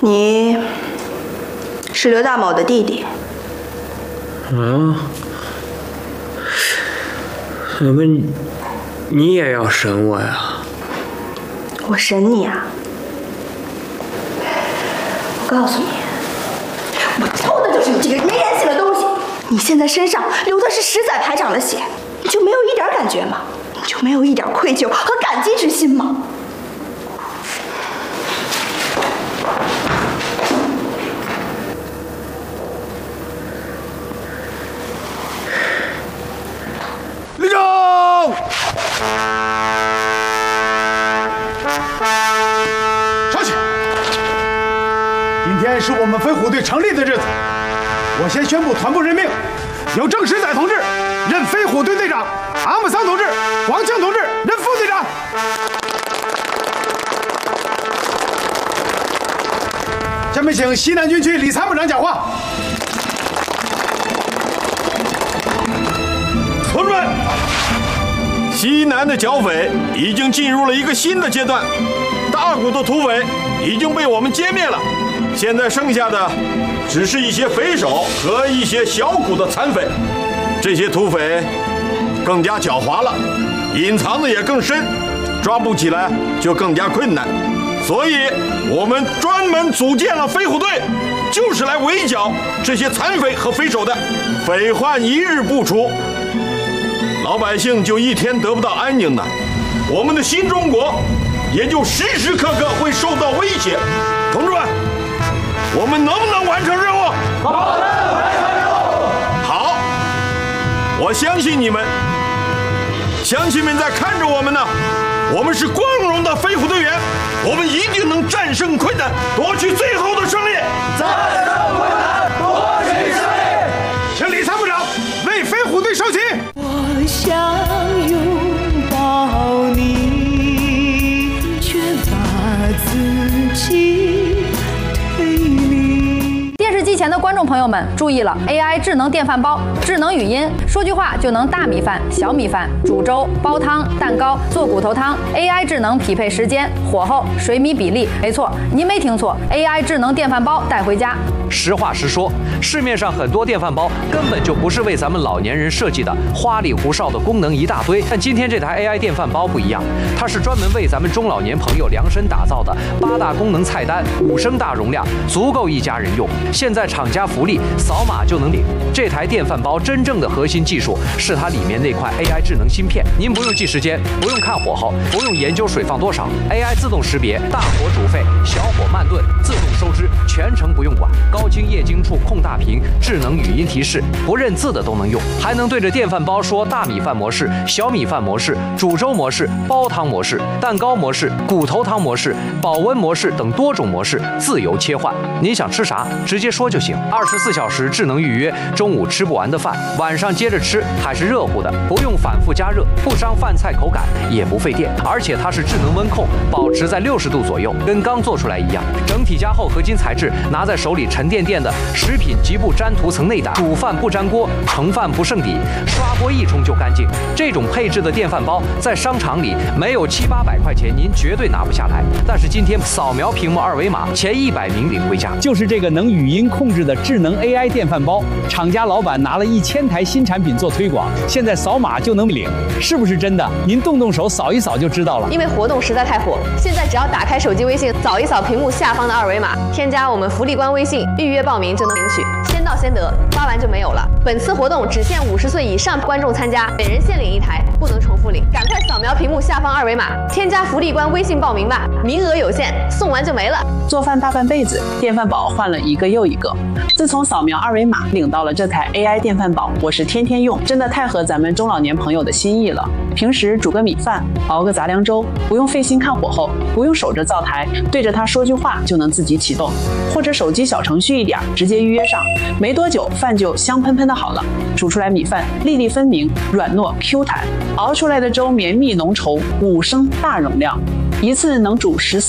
你是刘大某的弟弟。 怎么你也要审我呀？ 我审你啊！我告诉你，我抽的就是你这个没人性的东西！你现在身上流的是10载排长的血，你就没有一点感觉吗？你就没有一点愧疚和感激之心吗？ 立正！上去！今天是我们飞虎队成立的日子，我先宣布团部任命，由郑10载同志任飞虎队队长，阿姆桑同志、黄庆同志任副队长。下面请西南军区李参谋长讲话。 同志们，西南的剿匪已经进入了一个新的阶段，大股的土匪已经被我们歼灭了，现在剩下的只是一些匪首和一些小股的残匪。这些土匪更加狡猾了，隐藏的也更深，抓捕起来就更加困难。所以我们专门组建了飞虎队，就是来围剿这些残匪和匪首的。匪患一日不除，老百姓就一天得不到安宁的，我们的新中国也就时时刻刻会受到威胁。同志们，我们能不能完成任务？ 保证完成任务。 好，我相信你们，乡亲们在看着我们呢。我们是光荣的飞虎队员，我们一定能战胜困难，夺取最后的胜利。 战胜困难，夺取胜利。 请李参谋长为飞虎队授旗。 我想拥抱你，却把自己推离。 电视机前的观众朋友们注意了 ，AI 智能电饭煲、智能语音，说句话就能大米饭、小米饭、煮粥、煲汤、蛋糕、做骨头汤。AI 智能匹配时间、火候、水米比例，没错，您没听错 ，AI 智能电饭煲带回家。 实话实说，市面上很多电饭煲根本就不是为咱们老年人设计的，花里胡哨的功能一大堆。但今天这台 AI 电饭煲不一样，它是专门为咱们中老年朋友量身打造的，8大功能菜单，5升大容量，足够一家人用。现在厂家福利，扫码就能领。这台电饭煲真正的核心技术是它里面那块 AI 智能芯片，您不用记时间，不用看火候，不用研究水放多少 ，AI 自动识别大火煮沸、小火慢炖，自动收汁，全程不用管。高清液晶触控大屏，智能语音提示，不认字的都能用，还能对着电饭煲说大米饭模式、小米饭模式、煮粥模式、煲汤模式、蛋糕模式、骨头汤模式、保温模式等多种模式自由切换。您想吃啥，直接说就行。24小时智能预约，中午吃不完的饭，晚上接着吃还是热乎的，不用反复加热，不伤饭菜口感，也不费电，而且它是智能温控，保持在60度左右，跟刚做出来一样。整体加厚合金材质，拿在手里沉甸甸的，食品极不粘涂层内胆，煮饭不粘锅，盛饭不剩底，刷锅一冲就干净。这种配置的电饭煲在商场里没有700-800块钱，您绝对拿不下来。但是今天扫描屏幕2维码，前100名领回家。 就是这个能语音控制的智能 AI 电饭煲，厂家老板拿了1000台新产品做推广，现在扫码就能领，是不是真的？您动动手扫一扫就知道了。 因为活动实在太火，现在只要打开手机微信，扫一扫屏幕下方的2维码，添加我们福利官微信，预约报名就能领取，先到先得，发完就没有了。本次活动只限50岁以上观众参加，每人限领1台，不能重复领。赶快扫描屏幕下方2维码，添加福利官微信报名吧，名额有限，送完就没了。 做饭大半辈子，电饭煲换了一个又一个。自从扫描2维码领到了这台 AI 电饭煲，我是天天用，真的太合咱们中老年朋友的心意了。平时煮个米饭，熬个杂粮粥，不用费心看火候，不用守着灶台，对着它说句话就能自己启动，或者手机小程序一点，直接预约上，没多久饭就香喷喷的好了。煮出来米饭粒粒分明，软糯 Q 弹，熬出来的粥绵密浓稠，5升大容量，一次能煮14